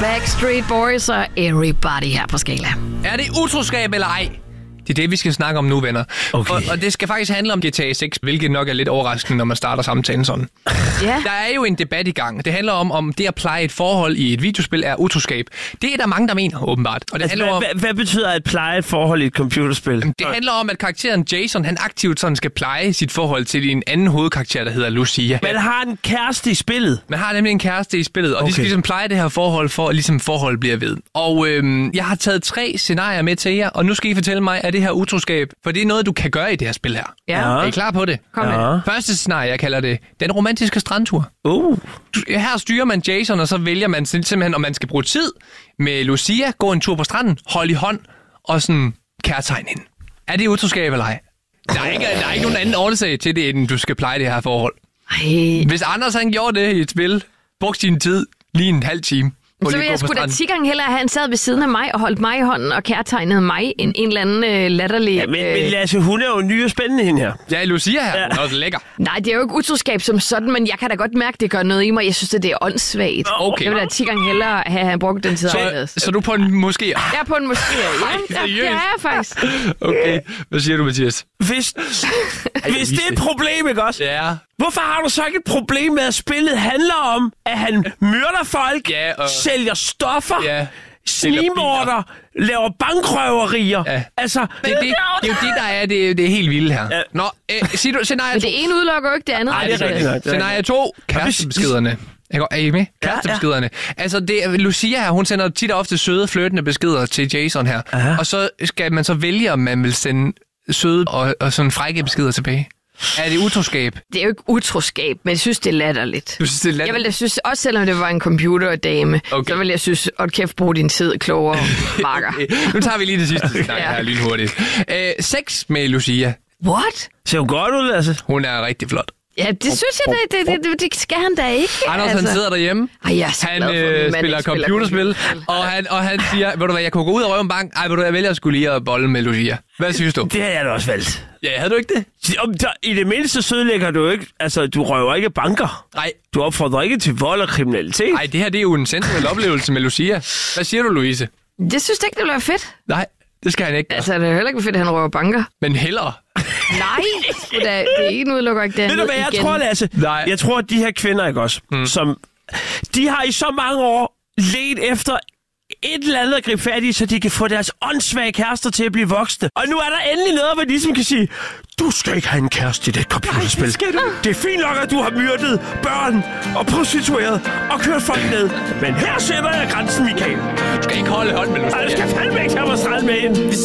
Backstreet Boys og Everybody her på Skala. Er det utroskab eller ej? Det er det, vi skal snakke om nu, venner. Okay. Og det skal faktisk handle om GTA 6, hvilket nok er lidt overraskende, når man starter samtalen sådan. Ja. Der er jo en debat i gang. Det handler om det at pleje et forhold i et videospil er utroskab. Det er der mange, der mener, åbenbart. Og det handler om, hvad betyder at pleje et forhold i et computerspil? det handler om, at karakteren Jason, han aktivt sådan skal pleje sit forhold til en anden hovedkarakter, der hedder Lucia. Man har en kæreste i spillet. Man har nemlig en kæreste i spillet, og de skal ligesom pleje det her forhold, for at ligesom forholdet bliver ved. Og jeg har taget 3 scenarier med til jer, og nu skal I fortælle mig, er det her utroskab? For det er noget, du kan gøre i det her spil her. Ja. Er I klar på det? Kom med. Første scenarie, jeg kalder det den romantiske strandtur. Her styrer man Jason, og så vælger man simpelthen, om man skal bruge tid med Lucia, gå en tur på stranden, holde i hånd og sådan kærtegn hende. Er det utroskab eller ej? Der er ikke nogen anden årsag til det, end du skal pleje det her forhold. Ej. Hvis Anders han gjorde det i et spil, brugte sin tid lige en halv time. Så vil jeg sgu da 10 gange hellere have, han sad ved siden af mig og holdt mig i hånden og kærtegnede mig end en eller anden latterlig... Ja, men Lasse, hun er jo ny og spændende, hende her. Ja, Lucia her. Hun er også lækker. Nej, det er jo ikke utroskab som sådan, men jeg kan da godt mærke, det gør noget i mig. Jeg synes, det er åndssvagt. Okay. Jeg vil da 10 gange hellere have han brugt den tid. Så du er på en måske? Jeg er på en måske, ja. Det er jeg faktisk. Okay. Hvad siger du, Mathias? Hvis det er et problem, ikke også? Ja. Hvorfor har du så ikke et problem med, at spillet handler om, at han myrder folk, sælger stoffer, snigmorder, laver bankrøverier? Ja. Altså, Det er jo det, der er det er helt vildt her. Ja. Nå, siger du scenarie 2? Men det ene udelukker jo ikke det andet. Nej, det er rigtigt. Scenarie 2, kærestebeskederne. Er I med? Kærestebeskederne. Altså, Lucia her, hun sender tit og ofte søde, flirtende beskeder til Jason her. Aha. Og så skal man så vælge, om man vil sende søde og sådan frække beskeder tilbage. Er det utroskab? Det er jo ikke utroskab, men jeg synes, det er latterligt. Du synes, det er latterligt? Jeg ville da synes, også selvom det var en computerdame, så ville jeg synes, kæft, brug din tid klogere, marker. Nu tager vi lige det sidste snak her lynhurtigt. Sex med Lucia. What? Ser hun godt ud, Lasse? Hun er rigtig flot. Ja, det synes jeg, det skal han da ikke. Anders, han sidder derhjemme. Ej, jeg er så glad for, han spiller computerspil, og han siger, ved du hvad, jeg kunne gå ud og røve en bank. Ej, ved du, jeg vælger at skulle lige at bolle med Lucia. Hvad synes du? Det har jeg da også valgt. Ja, havde du ikke det? I det mindste sødlægger du ikke, altså du røver ikke banker. Nej. Du opfordrer ikke til vold og kriminalitet. Nej, det her det er jo en sensuel oplevelse med Lucia. Hvad siger du, Louise? Det synes jeg ikke, det ville være fedt. Nej, det skal han ikke. Altså, det er heller ikke fedt, at han røver banker. Men hellere. Nej, det er ikke en udelukker ikke det. Ved du hvad jeg tror, Lasse? Nej. Jeg tror, at de her kvinder, ikke også, som de har i så mange år ledt efter et eller andet at gribe fat i, så de kan få deres åndssvage kærester til at blive voksne. Og nu er der endelig noget, hvor de ligesom kan sige, du skal ikke have en kæreste i det computerspil. Det er fint nok, at du har myrdet børn og prostitueret og kørt folk ned. Men her sætter jeg grænsen, Michael. Du skal ikke holde hånd med Lucia. Du skal fandme ikke have mig strand med hende.